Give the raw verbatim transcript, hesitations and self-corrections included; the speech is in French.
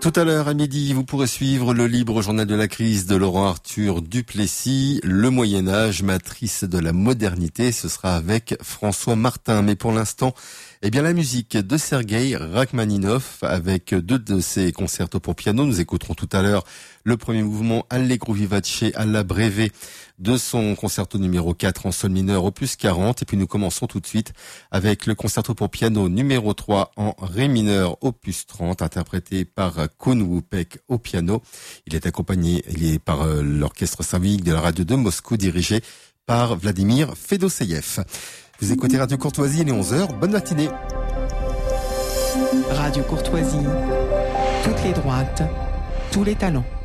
Tout à l'heure, à midi, vous pourrez suivre le libre journal de la crise de Laurent Arthur Duplessis, le Moyen-Âge, matrice de la modernité. Ce sera avec François Martin. Mais pour l'instant, eh bien, la musique de Sergueï Rachmaninov avec deux de ses concertos pour piano. Nous écouterons tout à l'heure le premier mouvement Allegro vivace alla breve de son concerto numéro quatre en sol mineur opus quarante. Et puis nous commençons tout de suite avec le concerto pour piano numéro trois en ré mineur opus trente, interprété par Koun Woupek au piano. Il est accompagné il est par euh, l'orchestre symphonique de la radio de Moscou dirigé par Vladimir Fedoseyev. Vous écoutez Radio Courtoisie, il est onze heures, bonne matinée. Radio Courtoisie, toutes les droites, tous les talents.